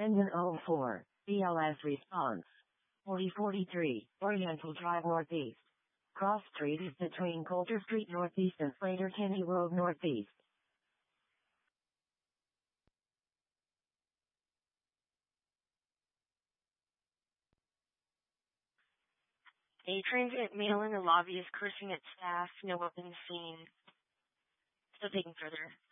Engine 04, BLS response. 4043, Oriental Drive Northeast. Cross Street is between Coulter Street Northeast and Slater Kinney Road Northeast. A transient male in the lobby is cursing at staff. No weapons seen. Still taking further.